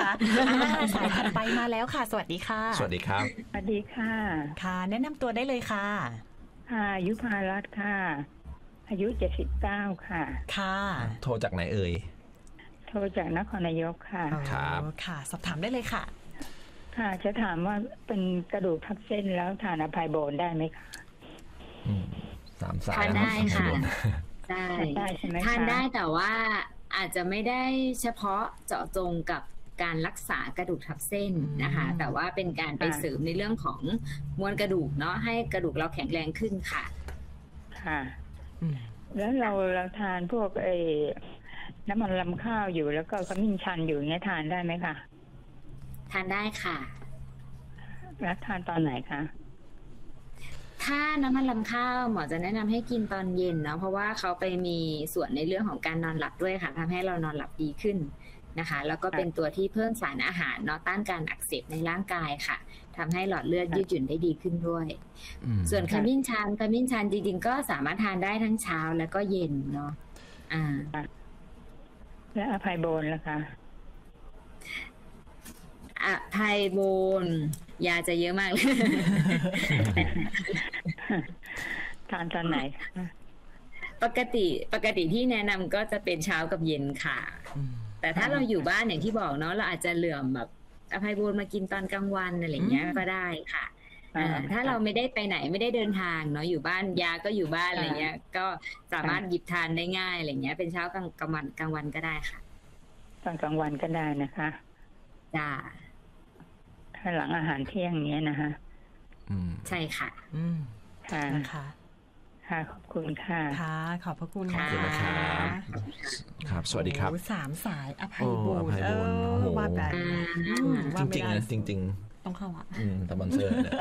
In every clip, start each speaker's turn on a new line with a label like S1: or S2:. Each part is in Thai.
S1: สายถัดไปมาแล้วค่ะสวัสดีค่ะ
S2: สวัสดีครับ
S3: สวัสดีค่ะ
S1: ค่ะแนะนำตัวได้เลยค่ะ
S3: ค่ะยุพารัตน์ค่ะอายุ79ค่ะ
S1: ค่ะ
S2: โทรจากไหนเอ่ย
S3: โทรจากนครนายกค่ะ
S2: ครับ
S1: ค่ะสอบถามได้เลยค่ะ
S3: ค่ะจะถามว่าเป็นกระดูกทับเส้นแล้วทานอภัยโบนได้ไหมคะ
S2: 3 สาย
S4: ทานได้ค่ะ
S3: ได้ใช่ไหมคะ
S4: ทานได้แต่ว่าอาจจะไม่ได้เฉพาะเจาะจงกับการรักษากระดูกทับเส้นนะคะแต่ว่าเป็นการไปเสริมในเรื่องของมวลกระดูกเนาะให้กระดูกเราแข็งแรงขึ้นค่ะ
S3: ค่ะแล้วเราทานพวกน้ำมันลำข้าวอยู่แล้วก็ขมิ้นชันอยู่เงี้ยทานได้ไหมคะ
S4: ทานได้ค่ะ
S3: แล้วทานตอนไหนคะ
S4: ถ้าน้ำมันลำข้าวหมอจะแนะนำให้กินตอนเย็นเนาะเพราะว่าเขาไปมีส่วนในเรื่องของการนอนหลับด้วยค่ะทำให้เรานอนหลับดีขึ้นนะคะแล้วก็เป็นตัวที่เพิ่มสารอาหารเนาะต้านการอักเสบในร่างกายค่ะทำให้หลอดเลือดยืดหยุ่นได้ดีขึ้นด้วยส่วนขมิ้นชันจริงๆก็สามารถทานได้ทั้งเช้าแล้วก็เย็นเนาะ
S3: และอภัยโบนล่ะคะ
S4: อภัยโบนยาจะเยอะมากเลย
S3: ทานตอนไหน
S4: ปกติที่แนะนำก็จะเป็นเช้ากับเย็นค่ะแต่ถ้าเราอยู่บ้านอย่างที่บอกเนาะเราอาจจะเหลื่อมแบบอภัยโบนมากินตอนกลางวันอะไรเงี้ยก็ได้ค่ะถ้าเราไม่ได้ไปไหนไม่ได้เดินทางเนาะอยู่บ้านยาก็อยู่บ้านอะไรเงี้ยก็สามารถหยิบทานได้ง่ายอะไรเงี้ยเป็นเช้ากลางวันก็ได้ค่ะ
S3: ตอนกลางวันก็ได้นะคะ
S4: จ้า
S3: ถ้าหลังอาหารเที่ยงเนี้ยนะคะ
S4: ใช่ค่ะ
S3: ค่ะค่ะขอบคุณค่ะ
S1: ค่ะขอบพระคุณ
S2: ค่ะครับสวัสดีครับ
S1: 3 สายอภัยโบนว่าแบบ
S2: จริงๆนะจริง
S1: ต้องเข้าอ่ะ
S2: ตะบันเซอร์เนี่ย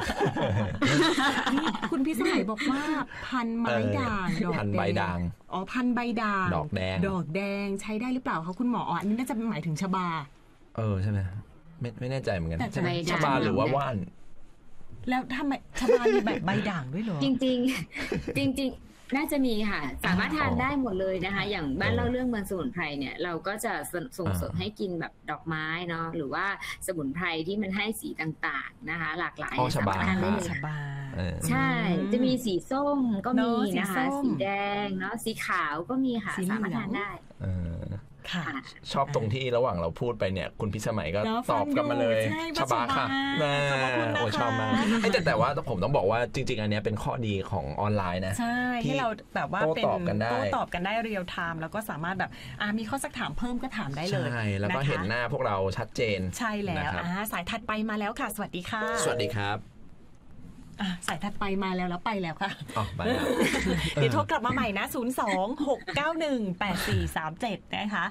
S1: คุณพิสมัยบอกว่าพันไม้ด่างดอกแดง
S2: พันใบด่าง
S1: พันใบด่าง
S2: ดอกแ
S1: ดงใช้ได้หรือเปล่าคะคุณหมออันนี้น่าจะหมายถึงชบา
S2: ใช่ไหมไม่แน่ใจเหมือนกันชบาหรือว่าว่าน
S1: แล้วทำไมชบามีแบบใบด่างด้วยเหรอ
S4: จริงน่าจะมีค่ะสามารถทานได้หมดเลยนะคะอย่างบ้านเล่าเรื่องเมืองสมุนไพรเนี่ยเราก็จะส่งเสริมให้กินแบบดอกไม้เนาะหรือว่าสมุนไพรที่มันให้สีต่างๆนะคะหลากหลาย
S2: สามารถทานได้
S4: เลยใช่จะมีสีส้มก็มีนะคะสีแดงเนาะสีขาวก็มีค่ะสามารถทานได้
S2: ชอบตรงที่ระหว่างเราพูดไปเนี่ยคุณพิสมัยก็ตอบกลับมาเลยชบาค่ะชอบมากแต่ว่าผมต้องบอกว่าจริงๆอันนี้เป็นข้อดีของออนไลน์นะ
S1: ใช่ที่เราแบบว่าเป็นโต้ตอบกันได้เรียลไทม์แล้วก็สามารถแบบมีข้อสักถามเพิ่มก็ถามได้เลย
S2: ใช่แล้วก็เห็นหน้าพวกเราชัดเจน
S1: ใช่แล้วสายถัดไปมาแล้วค่ะสวัสดีค่ะ
S2: สวัสดีครับ
S1: สายถัดไปมาแล้วไปแล้วค่ะ
S2: ไปแล้ว
S1: เดี๋ยวโทรกลับมาใหม่นะ026918437นะคะ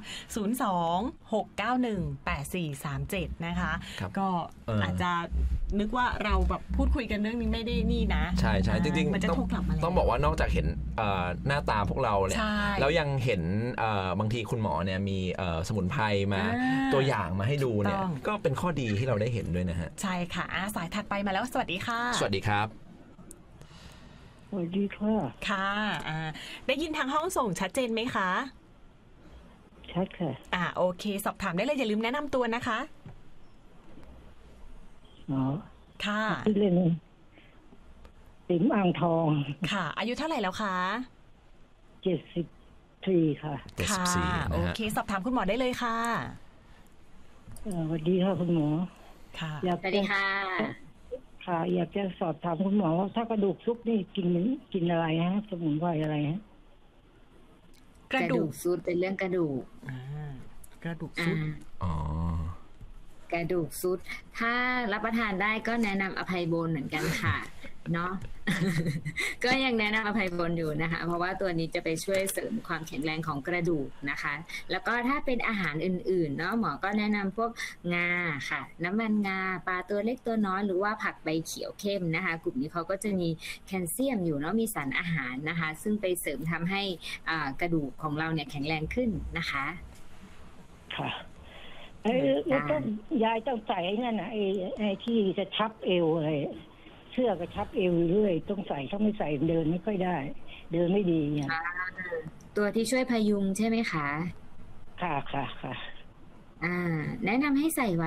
S1: 026918437นะคะก็อาจจะนึกว่าเราแบบพูดคุยกันเรื่องนี้ไม่ได้นี่นะ
S2: ใช่จริงๆ
S1: มันจะโทรกลับมาแล้ว
S2: ต้องบอกว่านอกจากเห็นหน้าตาพวกเราเนี่ยแล้วยังเห็นบางทีคุณหมอเนี่ยมีสมุนไพรมาตัวอย่างมาให้ดูเนี่ยก็เป็นข้อดีที่เราได้เห็นด้วยนะฮะ
S1: ใช่ค่ะสายถัดไปมาแล้วสวัสดีค่ะ
S2: สวัสดีครับ
S3: สวัสดีค่ะ
S1: ค่ะได้ยินทางห้องส่งชัดเจนไหมคะ
S3: ชัดค่ะ
S1: โอเคสอบถามได้เลยอย่าลืมแนะนำตัวนะคะค่ะ
S3: ที่เล่นติ๋มอ่างทอง
S1: ค่ะอายุเท่าไหร่แล้วคะ
S3: 74ค่ะ
S1: ค่ะโอเคสอบถามคุณหมอได้เลยค่ะ
S3: สวัสดีค่ะคุณหมอ
S1: ค่ะ
S4: สวัสดีค่ะ
S3: ค่ะอยากจะสอบถามคุณหมอว่าถ้ากระดูกซุดนี่กินอะไรฮะสมุนไพรอะไรฮะ
S4: กระดูกซุดเป็นเรื่องกระดูก
S1: กระดูกซุด
S4: กระดูกซุดถ้ารับประทานได้ก็แนะนำอภัยโบนเหมือนกันค่ะเนาะก็ยังแนะนำอภัยโบนอยู่นะคะเพราะว่าตัวนี้จะไปช่วยเสริมความแข็งแรงของกระดูกนะคะแล้วก็ถ้าเป็นอาหารอื่นๆเนาะหมอก็แนะนำพวกงาค่ะน้ำมันงาปลาตัวเล็กตัวน้อยหรือว่าผักใบเขียวเข้มนะคะกลุ่มนี้เขาก็จะมีแคลเซียมอยู่เนาะมีสารอาหารนะคะซึ่งไปเสริมทำให้กระดูกของเราเนี่ยแข็งแรงขึ้นนะคะ
S3: ค่ะแล้วก็ยายต้องใส่ไอ้นั่นนะไอ้ที่จะชับเอวอะไรเสื้อกระชับเอวเรื่อยต้องใส่ถ้าไม่ใส่เดินไม่ค่อยได้เดินไม่ดีเนี่ย
S4: ตัวที่ช่วยพยุงใช่ไหมคะ
S3: ค่ะ
S4: แนะนำให้ใส่ไว้